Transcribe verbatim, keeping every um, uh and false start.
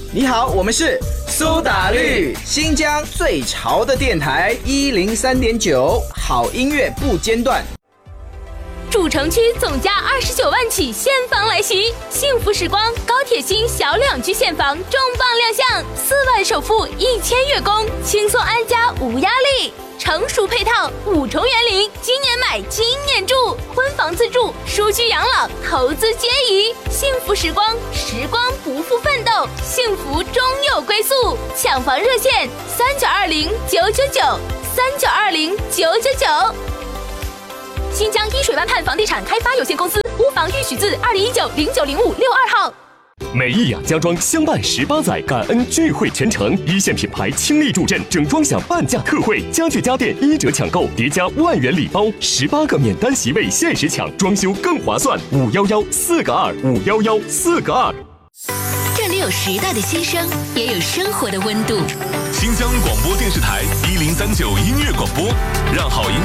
你好，我们是苏打绿，新疆最潮的电台一零三点九，好音乐不间断。 主城区总价二十九万起现房来袭，幸福时光高铁新小两居现房重磅亮相，四万首付一千月供，轻松安家无压力。成熟配套，五重园林，今年买今年住，婚房自住，舒居养老，投资皆宜。幸福时光，时光不负奋斗，幸福终有归宿。抢房热线：三九二零九九九，三九二零九九九。新疆依水湾畔房地产开发有限公司，屋房预许字二零一九零九零五六二号。 美意雅家装相伴十八载，感恩聚会全程，一线品牌倾力助阵，整装享半价特惠，家具家电一折抢购，叠加万元礼包，十八个免单席位限时抢，装修更划算。五幺幺四个二，五幺幺四个二。 这里有时代的心声，也有生活的温度。 新疆广播电视台一零三九音乐广播，让好音